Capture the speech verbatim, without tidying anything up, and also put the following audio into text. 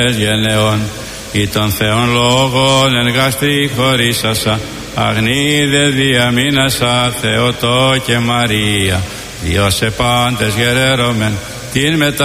γενεών, ή των Θεών λόγων εν γαστρή χωρίσασα, αγνίδε διαμήνασα Θεοτό και Μαρία, Διός επάντες γερέρωμεν, την μετά